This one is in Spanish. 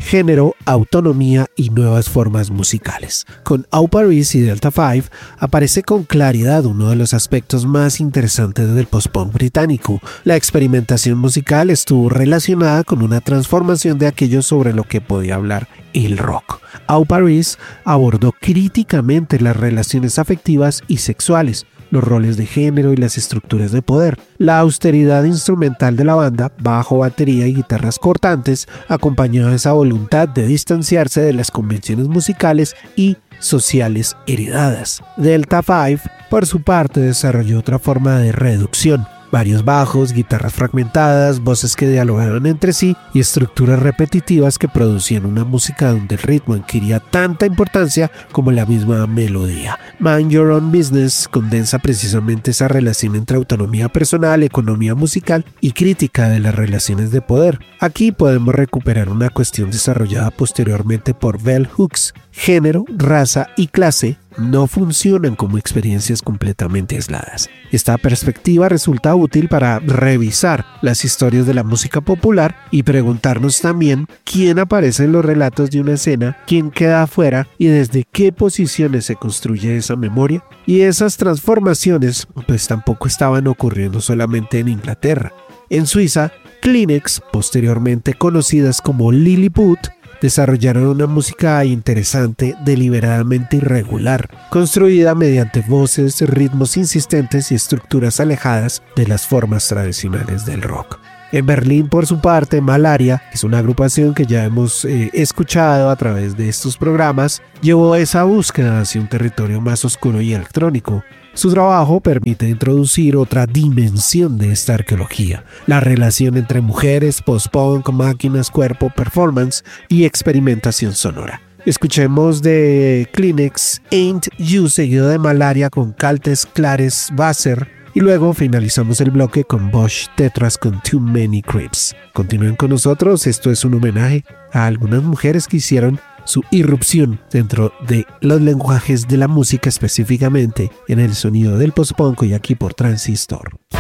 género, autonomía y nuevas formas musicales. Con Au Paris y Delta 5 aparece con claridad uno de los aspectos más interesantes del post-punk británico. La experimentación musical estuvo relacionada con una transformación de aquello sobre lo que podía hablar el rock. Au Paris abordó críticamente las relaciones afectivas y sexuales, los roles de género y las estructuras de poder. La austeridad instrumental de la banda, bajo, batería y guitarras cortantes, acompañó esa voluntad de distanciarse de las convenciones musicales y sociales heredadas. Delta 5, por su parte, desarrolló otra forma de reducción. Varios bajos, guitarras fragmentadas, voces que dialogaban entre sí y estructuras repetitivas que producían una música donde el ritmo adquiría tanta importancia como la misma melodía. Mind Your Own Business condensa precisamente esa relación entre autonomía personal, economía musical y crítica de las relaciones de poder. Aquí podemos recuperar una cuestión desarrollada posteriormente por Bell Hooks. Género, raza y clase no funcionan como experiencias completamente aisladas. Esta perspectiva resulta útil para revisar las historias de la música popular y preguntarnos también quién aparece en los relatos de una escena, quién queda afuera y desde qué posiciones se construye esa memoria. Y esas transformaciones pues tampoco estaban ocurriendo solamente en Inglaterra. En Suiza, Kleenex, posteriormente conocidas como Lilliput, desarrollaron una música interesante, deliberadamente irregular, construida mediante voces, ritmos insistentes y estructuras alejadas de las formas tradicionales del rock. En Berlín, por su parte, Malaria, que es una agrupación que ya hemos escuchado a través de estos programas, llevó esa búsqueda hacia un territorio más oscuro y electrónico. Su trabajo permite introducir otra dimensión de esta arqueología, la relación entre mujeres, post-punk, máquinas, cuerpo, performance y experimentación sonora. Escuchemos de Kleenex Ain't You, seguido de Malaria con Caltes Clares Wasser, y luego finalizamos el bloque con Bosch Tetras con Too Many Creeps. Continúen con nosotros, esto es un homenaje a algunas mujeres que hicieron su irrupción dentro de los lenguajes de la música, específicamente en el sonido del post-punk y aquí por Transistor.